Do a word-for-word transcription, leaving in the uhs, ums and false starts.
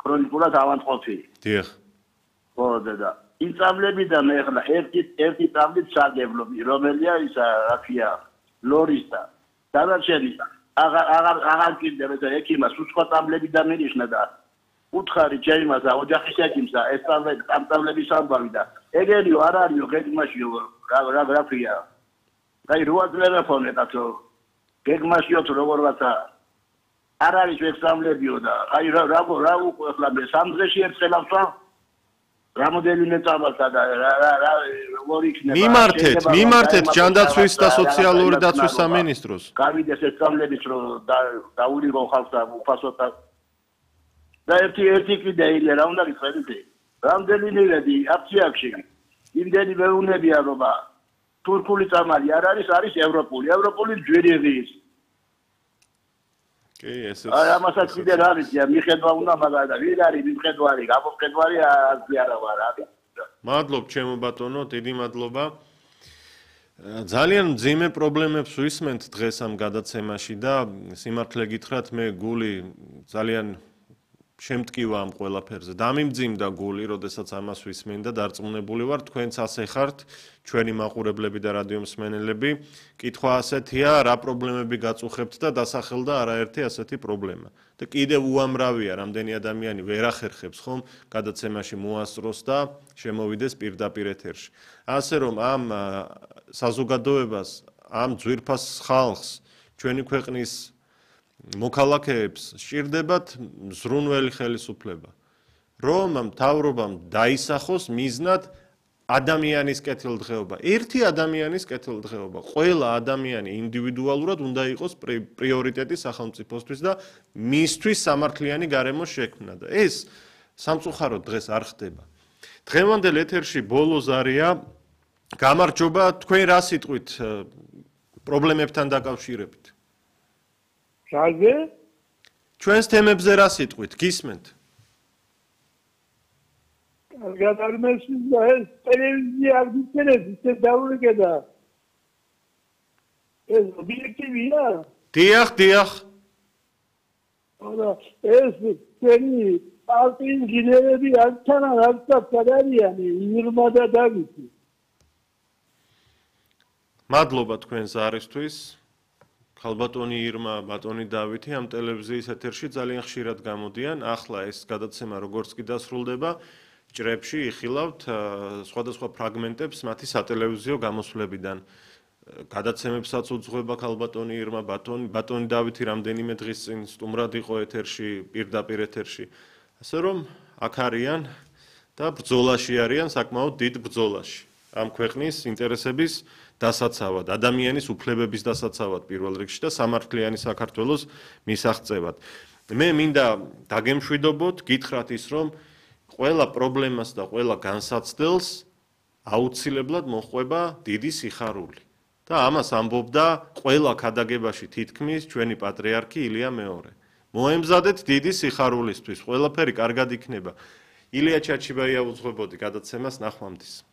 ქრონიკულად ავადმყოფი. დიახ. ხო და იმ წამლებიდან მე ახლა ერთი ერთი წამლით სარგებლობ, რომელია ისა რა ქვია ლორისტა. დანარჩენი აღარ აღარ აღარ კიდევ ეს ექიმას უცხო წამლებიდან მინიშნა და უთხარი ჩემისა ოჯახის ექიმსა ეს წამლები წამლების ამბავი და ეგერიო არ არისო გეგმაშიო რა რა რა ქვია. აი რვა ტელეფონი დათო გეგმაშიო თუ როგორღაცა არ არის ეს წამლებიო და აი რა რა რა უკვე ახლა მე სამ დღეში ერთხელ ავსვა რამოდენიმე წამალსა და რა რა რა როგორ იქნება მიმართეთ მიმართეთ ჯანდაცვის და სოციალური დაცვის სამინისტროს გავიდეს ეს წამლების რო დაულიღო ხალხს და უფასოდ და ერთი ერთი კიდე ილია რა უნდა გიყვებით რამდენი მილედი აფციაში იმდენი მეუნებია რომ თურქული წამალი არ არის არის ევროპული ევროპული ჯვირიღის კი ესეც აი ამასაც კიდე რა ვიცია მიხედვა უნდა მაგა და ვინ არის მიხედვარი გამომხედვარი ასე არა ვარ არის მადლობ ჩემო ბატონო დიდი მადლობა ძალიან მძიმე პრობლემებს ვისმენთ დღეს ამ გადაცემაში და სიმართლე გითხრათ მე გული ძალიან შემტკივა ამ ყველაფერზე. დამიმძიმდა გული, როდესაც ამას ვისმენ და დარწმუნებული ვარ, თქვენც ასე ხართ, ჩვენი მაყურებლები და რადიო მსმენელები. კითხვა ასეთია, რა პრობლემები გაწუხებთ და დასახელდა არაერთი ასეთი პრობლემა. და კიდევ უამრავია, რამდენი ადამიანი ვერ ახერხებს ხომ გადაცემაში მოასწროს და შემოვიდეს პირდაპირ ეთერში. ასე რომ ამ საზოგადოებას, ამ ძვირფას ხალხს, ჩვენი ქვეყნის მოქალაქეებს სჭირდებათ ზრუნველი ხელისუფლება რომ მთავრობამ დაისახოს მიზნად ადამიანის კეთილდღეობა ერთი ადამიანის კეთილდღეობა ყველა ადამიანი ინდივიდუალურად უნდა იყოს პრიორიტეტი სახელმწიფოსთვის და მისთვის სამართლიანი გარემოს შექმნა და ეს სამწუხაროდ დღეს არ ხდება დღევანდელ ეთერში ბოლო ზარია გამარჯობა თქვენ რა სიტყვით პრობლემებთან დაკავშირებით რაზე? ჩვენს თემებზე რა სიტყვით? გისმენთ? კარგად არ მესმის და ეს ტელევიზია არ გიწერეს, ისე დაურეკედა. ეს ობიექტივია? დიახ, დიახ. არა, ეს ჩვენი პარტიის ლიდერები არცან არცად არიან, ირმა და დავითი. მადლობა თქვენს არისთვის. ხალბატონი ირმა, ბატონი დავითი ამ ტელევიზიის ეთერში ძალიან ხშირად გამოდიან. ახლა ეს გადაცემა როგორც კი დასრულდება, ჭრებში იხილავთ სხვადასხვა ფრაგმენტებს მათი სატელევიზიო გამოსვლებიდან. გადაცემებსაც უძღვება ხალბატონი ირმა, ბატონი, ბატონი დავითი რამდენიმე დღის წინ სტუმრად იყო ეთერში, პირდაპირ ეთერში. ასე რომ აქ არიან და ბრძოლაში არიან, საკმაოდ დიდ ბრძოლაში. ამ ქვეყნის ინტერესების დასაცავად, ადამიანის უფლებების დასაცავად პირველ რიგში და სამართლიანი საქართველოს მისაღწევად. მე მინდა დაგემშვიდობოთ, გითხრათ ის, რომ ყველა პრობლემას და ყველა განსაცდელს აუცილებლად მოჰყვება დიდი სიხარული. და ამას ამბობდა ყველა ქადაგებაში თითქმის ჩვენი პატრიარქი ილია მეორე. მოემზადეთ დიდი სიხარულისთვის, ყველაფერი კარგად იქნება. ილია ჩაჩიბაია უძღვებოდი გადაცემას ნახვამდის.